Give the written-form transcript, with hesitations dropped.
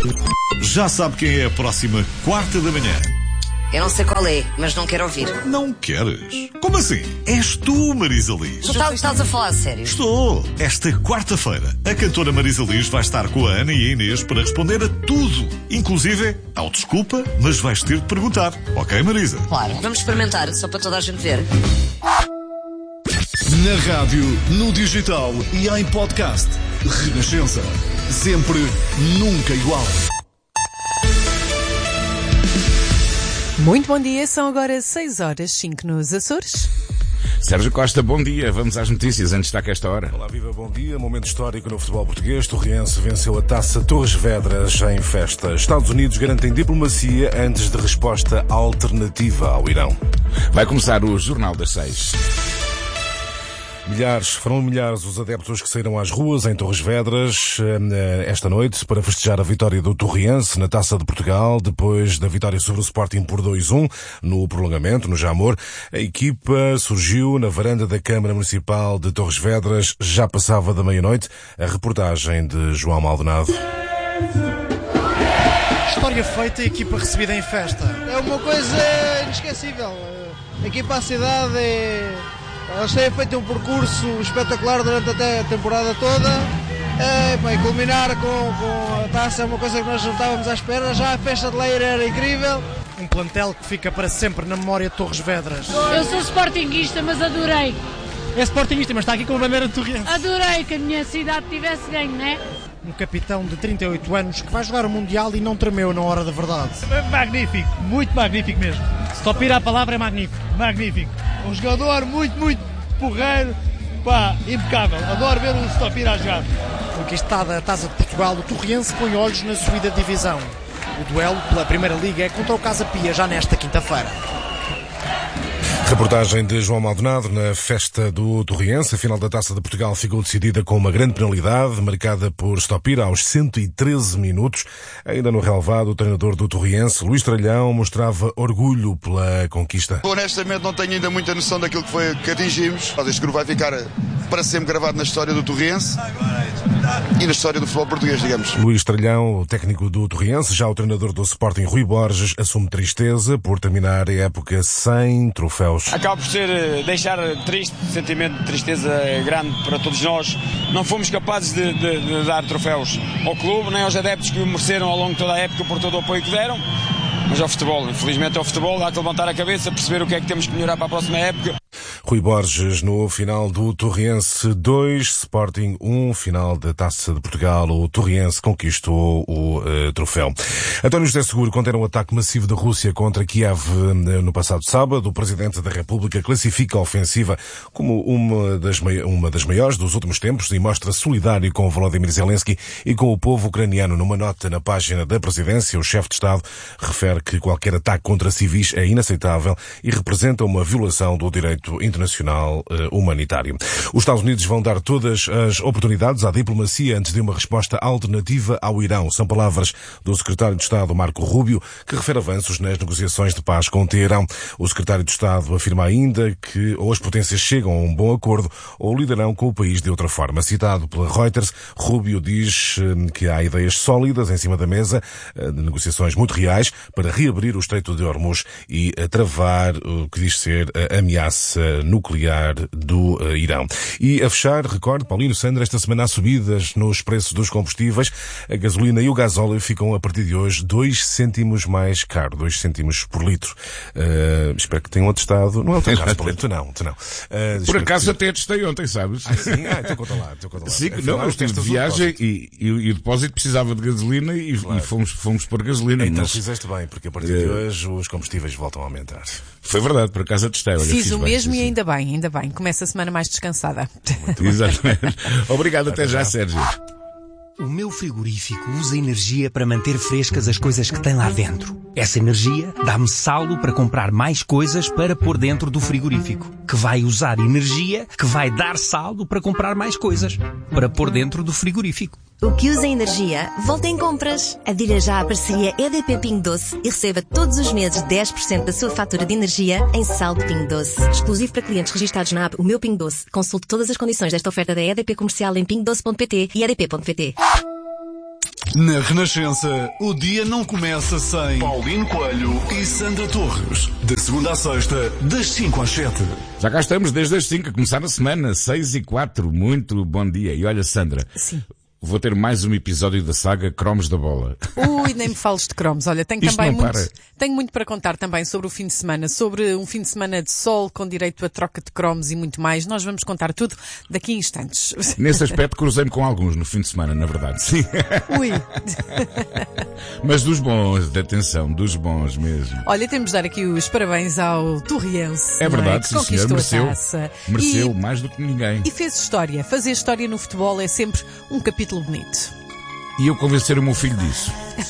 Já sabe quem é a próxima quarta da manhã? Eu não sei qual é, mas não quero ouvir. Não queres? Como assim? És tu, Marisa Liz. Tu estás a falar a sério? Estou. Esta quarta-feira, a cantora Marisa Liz vai estar com a Ana e a Inês para responder a tudo. Inclusive, ao desculpa, mas vais ter de perguntar. Ok, Marisa? Claro. Vamos experimentar, só para toda a gente ver. Na rádio, no digital e em podcast. Renascença. Sempre, nunca igual. Muito bom dia, são agora 6h05 nos Açores. Sérgio Costa, bom dia. Vamos às notícias antes de estar esta hora. Olá, viva, bom dia. Momento histórico no futebol português. Torriense venceu a Taça Torres Vedras em festa. Estados Unidos garantem diplomacia antes de resposta alternativa ao Irão. Vai começar o Jornal das 6. Foram milhares os adeptos que saíram às ruas em Torres Vedras esta noite para festejar a vitória do Torriense na Taça de Portugal, depois da vitória sobre o Sporting por 2-1 no prolongamento, no Jamor. A equipa surgiu na varanda da Câmara Municipal de Torres Vedras, já passava da meia-noite. A reportagem de João Maldonado. História feita, a equipa recebida em festa. É uma coisa inesquecível. Aqui para a cidade eles têm feito um percurso espetacular durante até a temporada toda. E culminar com a taça é uma coisa que nós não estávamos à espera. Já a festa de Leira era incrível. Um plantel que fica para sempre na memória de Torres Vedras. Eu sou sportinguista, mas adorei. É sportinguista, mas está aqui com a bandeira de Torriense. Adorei que a minha cidade tivesse ganho, não é? Um capitão de 38 anos que vai jogar o Mundial e não tremeu na hora da verdade. Magnífico, muito magnífico mesmo. Se topir a palavra é magnífico, magnífico. Um jogador muito porreiro, impecável. Adoro ver o Stopira a jogar. Conquistada a Taça de Portugal, o Torriense põe olhos na subida de divisão. O duelo pela Primeira Liga é contra o Casa Pia já nesta quinta-feira. Reportagem de João Maldonado na festa do Torriense. A final da Taça de Portugal ficou decidida com uma grande penalidade, marcada por Stopira aos 113 minutos. Ainda no relevado, o treinador do Torriense, Luís Tralhão, mostrava orgulho pela conquista. Honestamente não tenho ainda muita noção daquilo que atingimos. Este grupo vai ficar para sempre gravado na história do Torriense e na história do futebol português, digamos. Luís Tralhão, o técnico do Torriense, já o treinador do Sporting, Rui Borges, assume tristeza por terminar a época sem troféus. Acaba por deixar triste, sentimento de tristeza grande para todos nós. Não fomos capazes de dar troféus ao clube, nem aos adeptos que o mereceram ao longo de toda a época por todo o apoio que deram. Mas ao futebol, infelizmente ao futebol, há que levantar a cabeça, perceber o que é que temos que melhorar para a próxima época. Rui Borges no final do Torriense 2, Sporting 1, final da Taça de Portugal. O Torriense conquistou o troféu. António José Seguro condena um ataque massivo da Rússia contra Kiev no passado sábado. O Presidente da República classifica a ofensiva como uma das maiores dos últimos tempos e mostra solidário com Volodymyr Zelensky e com o povo ucraniano. Numa nota na página da Presidência, o chefe de Estado refere que qualquer ataque contra civis é inaceitável e representa uma violação do direito internacional humanitário. Os Estados Unidos vão dar todas as oportunidades à diplomacia antes de uma resposta alternativa ao Irão. São palavras do secretário de Estado, Marco Rubio, que refere avanços nas negociações de paz com Teherão. O secretário de Estado afirma ainda que ou as potências chegam a um bom acordo ou lidarão com o país de outra forma. Citado pela Reuters, Rubio diz que há ideias sólidas em cima da mesa, de negociações muito reais, para reabrir o Estreito de Hormuz e travar o que diz ser a ameaça nuclear do Irão. E a fechar, recorde, Paulino Sandra, esta semana há subidas nos preços dos combustíveis. A gasolina e o gasóleo ficam a partir de hoje 2 cêntimos mais caro, 2 cêntimos por litro. Espero que tenham atestado. Não é o teu caso, Paulino, tu não. Por acaso até testei ontem, sabes? Sim? Então conta lá. Sim, não, eu estive de viagem e o depósito precisava de gasolina e fomos pôr gasolina. Então fizeste bem, porque a partir de hoje os combustíveis voltam a aumentar. Foi verdade, por acaso testei. Olha, fiz o mesmo bem, e ainda bem. Começa a semana mais descansada. Exatamente. Obrigado, até já, Sérgio. O meu frigorífico usa energia para manter frescas as coisas que tem lá dentro. Essa energia dá-me saldo para comprar mais coisas para pôr dentro do frigorífico, que vai usar energia que vai dar saldo para comprar mais coisas para pôr dentro do frigorífico. O que usa energia, volta em compras. Adira já à parceria EDP Pingo Doce e receba todos os meses 10% da sua fatura de energia em saldo Pingo Doce. Exclusivo para clientes registados na app O Meu Pingo Doce. Consulte todas as condições desta oferta da EDP Comercial em pingodoce.pt e edp.pt. Na Renascença, o dia não começa sem Paulino Coelho e Sandra Torres. De segunda à sexta, das 5 às 7. Já cá estamos desde as 5 a começar a semana, 6:04. Muito bom dia. E olha, Sandra. Sim. Vou ter mais um episódio da saga Cromos da Bola. Ui, nem me fales de cromos. Olha, tenho muito para contar também sobre o fim de semana, sobre um fim de semana de sol com direito a troca de cromos e muito mais. Nós vamos contar tudo daqui a instantes. Nesse aspecto cruzei-me com alguns no fim de semana, na verdade. Sim. Ui. Mas dos bons, de atenção, dos bons mesmo. Olha, temos de dar aqui os parabéns ao Torriense. É verdade, sim, senhor, mereceu. Mereceu E mais do que ninguém. E fez história. Fazer história no futebol é sempre um capítulo bonito. E eu convencer o meu filho disso.